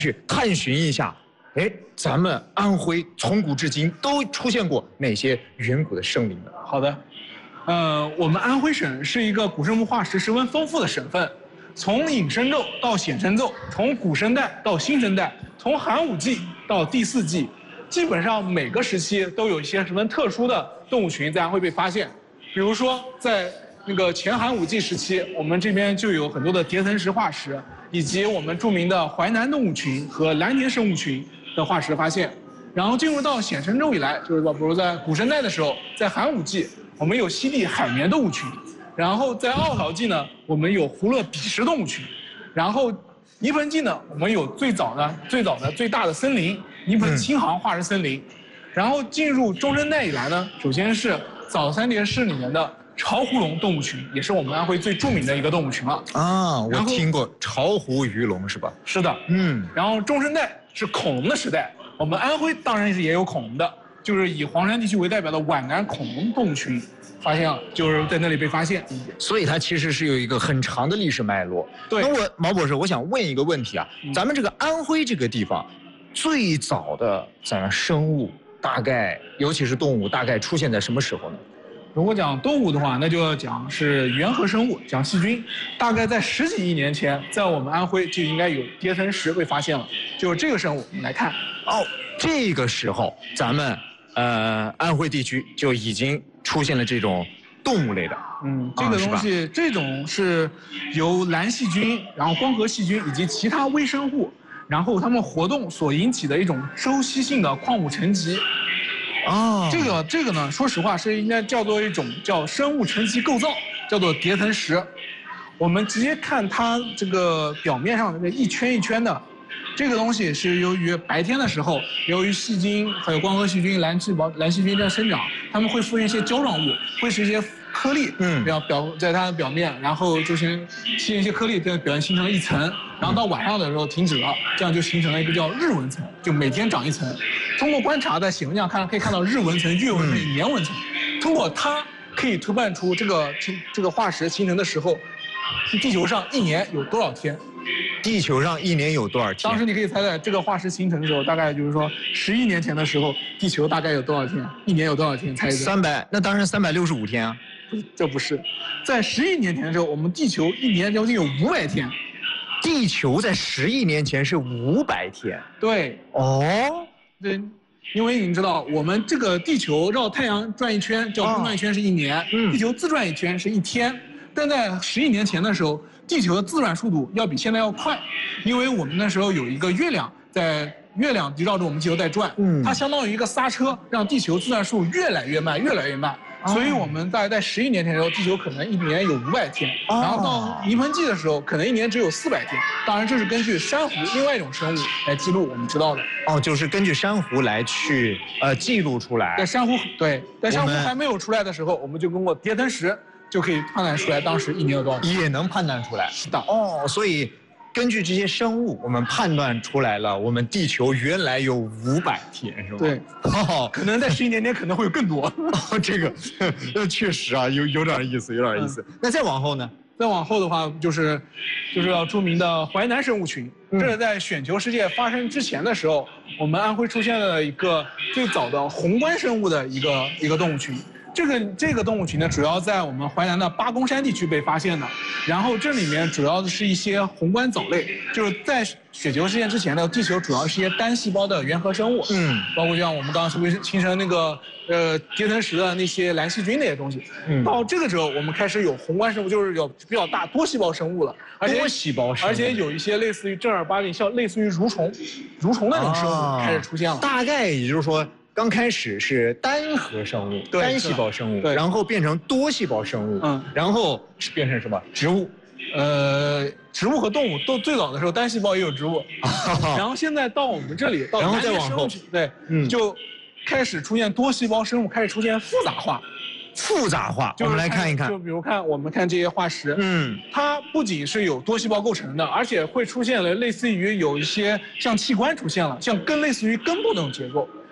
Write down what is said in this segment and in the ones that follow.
去探寻一下，哎，咱们安徽从古至今都出现过哪些远古的生灵呢？ 好的，我们安徽省是一个古生物化石十分丰富的省份，从隐生宙到显生宙，从古生代到新生代，从寒武纪到第4纪，基本上每个时期都有一些十分特殊的动物群在安徽被发现。比如说，在那个前寒武纪时期，我们这边就有很多的叠层石化石，以及我们著名的淮南动物群和蓝田生物群的化石发现。然后进入到显生宙以来，就是说，比如在古生代的时候，在寒武纪，我们有西地海绵动物群；然后在奥陶纪呢，我们有胡勒比什动物群；然后泥盆纪呢，我们有最早的最大的森林——泥盆青杭化石森林。然后进入中生代以来呢，首先是早3叠氏里面的巢湖龙动物群，也是我们安徽最著名的一个动物群了。 啊，我听过巢湖鱼龙是吧？ 是的，然后中生代是恐龙的时代，我们安徽当然是也有恐龙的，就是以黄山地区为代表的皖南恐龙动物群发现了，就是在那里被发现。 所以它其实是有一个很长的历史脉络。 对。 那毛博士，我想问一个问题啊，咱们这个安徽这个地方，最早的咱生物大概，尤其是动物，大概出现在什么时候呢？ 如果讲动物的话，那就要讲是原核生物，讲细菌。大概在10几亿年前，在我们安徽就应该有叠层石被发现了。就是这个生物，我们来看。 哦，这个时候咱们安徽地区就已经出现了这种动物类的。 这个东西，这种是由蓝细菌、然后光合细菌以及其他微生物，然后它们活动所引起的一种周期性的矿物沉积。这个呢，说实话是应该叫做一种叫生物沉积构造，叫做叠层石。我们直接看它这个表面上的一圈一圈的，这个东西是由于白天的时候，由于细菌还有光合细菌、蓝细菌在生长，它们会复原一些胶状物，会是一些颗粒，在它的表面，然后就形成一些颗粒，在表面形成了一层，然后到晚上的时候停止了，这样就形成了一个叫日纹层，就每天长一层。通过观察，在显微镜上可以看到日纹层、月纹层、年纹层，通过它可以推断出这个化石形成的时候，地球上1年有多少天。 地球上1年有多少天？ 当时你可以猜猜，这个化石形成的时候，大概就是说10亿年前的时候，地球大概有多少天？1年有多少天？猜一猜。 300，那当然365天啊。 这不是，在10亿年前的时候，我们地球1年将近有500天。 地球在10亿年前是500天。 对。对，因为你知道，我们这个地球绕太阳转一圈叫公转一圈是1年，地球自转一圈是1天。但在10亿年前的时候，地球的自转速度要比现在要快，因为我们那时候有一个月亮在。月亮围绕着我们地球在转，它相当于一个刹车，让地球自转速越来越慢，越来越慢。所以我们大概在10亿年前的时候，地球可能1年有500天，然后到泥盆纪的时候，可能1年只有400天。当然，这是根据珊瑚另外一种生物来记录我们知道的。 就是根据珊瑚来去记录出来。 在珊瑚还没有出来的时候，我们就通过叠层石就可以判断出来当时1年有多少天。 也能判断出来。 是的。 所以。根据这些生物，我们判断出来了，我们地球原来有500天，是吧？ 对。可能在11亿年前可能会有更多。 这个确实啊，有点意思，有点意思。那再往后呢？ 再往后的话，就是要著名的淮南生物群。这是在选球事件发生之前的时候，我们安徽出现了一个最早的宏观生物的一个动物群。这个动物群呢，主要在我们淮南的八公山地区被发现的。然后这里面主要的是一些宏观藻类，就是在雪球事件之前的地球主要是一些单细胞的原核生物，包括像我们刚刚说形成那个叠层石的那些蓝细菌那些东西。到这个时候，我们开始有宏观生物，就是有比较大多细胞生物了，而且有一些类似于正儿八经像类似于蠕虫那种生物开始出现了。 大概也就是说。刚开始是单核生物，单细胞生物，然后变成多细胞生物，然后变成什么植物？ 植物和动物都最早的时候单细胞也有植物，然后现在到我们这里， 然后再往后， 对，就开始出现多细胞生物，开始出现复杂化。我们来看一看， 就比如我们看这些化石，它不仅是有多细胞构成的，而且会出现了类似于有一些像器官出现了，像类似于根部那种结构。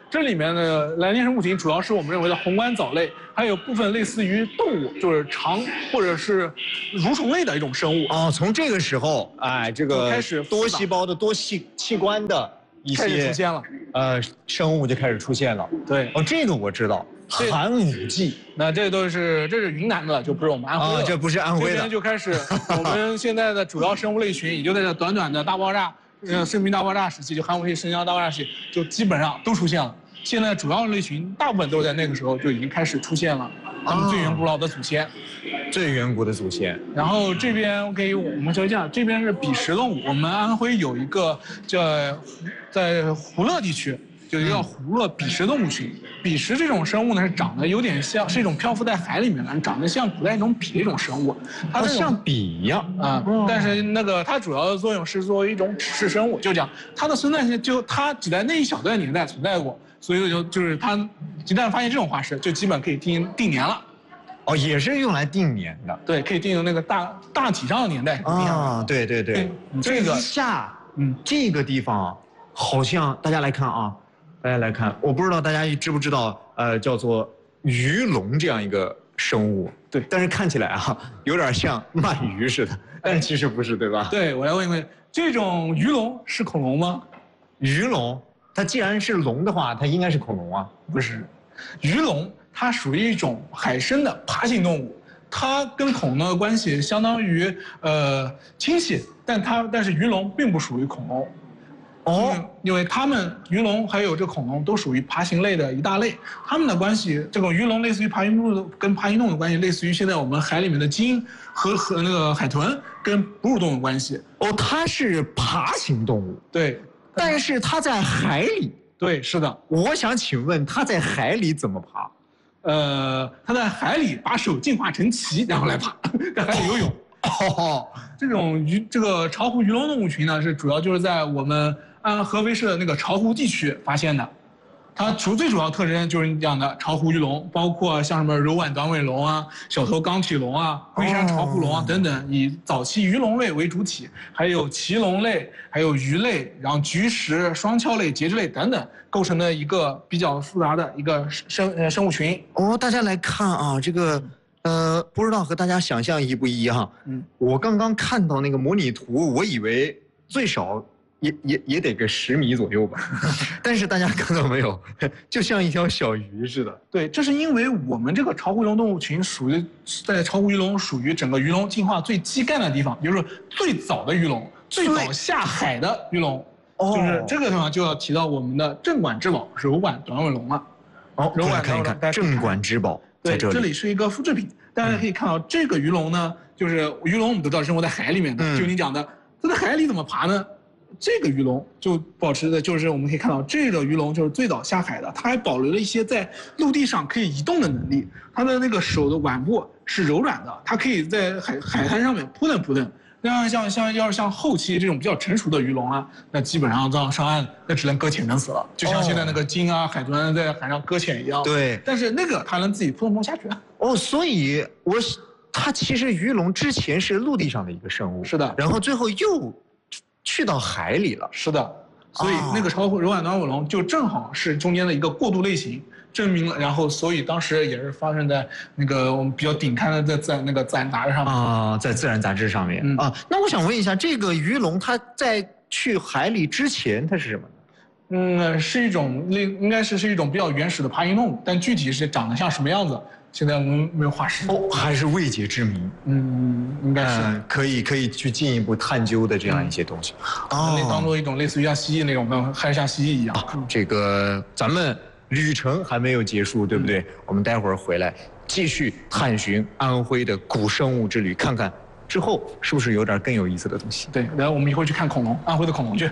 这里面的蓝靛生物群主要是我们认为的宏观藻类，还有部分类似于动物，就是肠或者是蠕虫类的一种生物。 哦，从这个时候，哎，这个开始多细胞的、多器官的一开始些出现了， 生物就开始出现了。 对， 哦，这个我知道，寒武纪。 那这是云南的，就不是我们安徽的。 这不是安徽的。 这边就开始，我们现在的主要生物类群，也就在这短短的大爆炸。生命大爆炸时期，就寒武纪生姜大爆炸时期，就基本上都出现了。现在主要类群大部分都是在那个时候就已经开始出现了，他们最远古老的祖先， 最远古的祖先。 然后这边我们说一下，这边是彼食动物。我们安徽有一个叫在湖乐地区。就叫湖乐彼食动物群。彼食这种生物呢，是长得有点像，是一种漂浮在海里面的，长得像古代那种笔的一种生物。 它像笔一样啊，但是它主要的作用是作为一种指示生物，就讲它的存在性，就它只在那一小段年代存在过，所以就是它一旦发现这种化石，就基本可以定年了。 哦，也是用来定年的。 对，可以定那个大体上的年代。 啊，对对对，这个这个地方好像大家来看啊。大家来看，我不知道大家知不知道，叫做鱼龙这样一个生物。 对， 但是看起来啊，有点像鳗鱼似的，但其实不是，对吧？ 对，我来问一问，这种鱼龙是恐龙吗？ 鱼龙，它既然是龙的话，它应该是恐龙啊？ 不是，鱼龙它属于一种海生的爬行动物，它跟恐龙的关系相当于亲戚，但是鱼龙并不属于恐龙。哦，因为它们鱼龙还有这恐龙都属于爬行类的一大类，它们的关系，这种鱼龙类似于爬行动物跟爬行动物的关系，类似于现在我们海里面的鲸和那个海豚跟哺乳动物的关系。 哦，它是爬行动物， 对， 但是它在海里。 对，是的。 我想请问，它在海里怎么爬？ 它在海里把手进化成鳍，然后来爬，在海里游泳。哦，这个巢湖鱼龙动物群呢，是主要就是在我们合肥市的那个巢湖地区发现的。它最主要特征就是你讲的巢湖鱼龙，包括像什么柔腕短尾龙啊、小头钢体龙啊、龟山巢湖龙啊等等，以早期鱼龙类为主体，还有鳍龙类、还有鱼类，然后菊石、双鞘类、节肢类等等，构成的一个比较复杂的一个生物群。 哦，大家来看啊，这个。不知道和大家想象一不一样？我刚刚看到那个模拟图，我以为最少也得个10米左右吧，但是大家看到没有，就像一条小鱼似的。 对，这是因为我们这个巢湖鱼龙动物群在巢湖鱼龙属于整个鱼龙进化最基干的地方，也就是最早的鱼龙，最早下海的鱼龙。就是这个地方就要提到我们的镇馆之宝柔腕短尾龙了。 柔腕短尾龙，镇馆之宝。 对，这里是一个复制品。大家可以看到，这个鱼龙呢，就是鱼龙，我们都知道生活在海里面的。就你讲的，它在海里怎么爬呢？这个鱼龙就保持的，就是我们可以看到，这个鱼龙就是最早下海的，它还保留了一些在陆地上可以移动的能力。它的那个手的腕部是柔软的，它可以在海滩上面扑腾扑腾。那要是像后期这种比较成熟的鱼龙啊，那基本上上岸那只能搁浅等死了，就像现在那个鲸啊、海豚在海上搁浅一样。 对， 但是那个它能自己扑通扑通下去。 哦，所以它其实鱼龙之前是陆地上的一个生物， 是的， 然后最后又去到海里了， 是的，所以那个巢湖柔腕短尾龙就正好是中间的一个过渡类型。证明了，然后所以当时也是发生在那个我们比较顶刊的在那个自然杂志上面啊，在自然杂志上面啊。那我想问一下，这个鱼龙它在去海里之前它是什么呢？是一种应该是一种比较原始的爬行动物，但具体是长得像什么样子，现在我们没有化石。 还是未解之谜。 应该是可以去进一步探究的这样一些东西。 当做一种类似于像蜥蜴那种的，还是像蜥蜴一样。 这个咱们。旅程还没有结束，对不对？我们待会儿回来继续探寻安徽的古生物之旅，看看之后是不是有点更有意思的东西。 对，然后我们一会儿去看恐龙，安徽的恐龙去。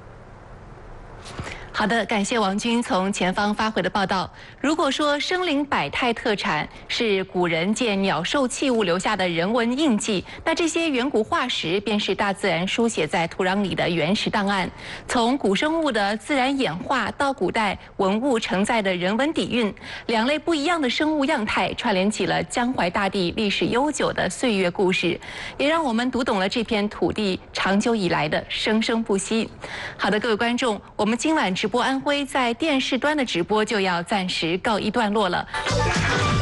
好的，感谢王军从前方发回的报道。如果说生灵百态特产是古人借鸟兽器物留下的人文印记，那这些远古化石便是大自然书写在土壤里的原始档案。从古生物的自然演化到古代文物承载的人文底蕴，两类不一样的生物样态串联起了江淮大地历史悠久的岁月故事，也让我们读懂了这片土地长久以来的生生不息。好的，各位观众，我们今晚直直播安徽在电视端的直播就要暂时告一段落了。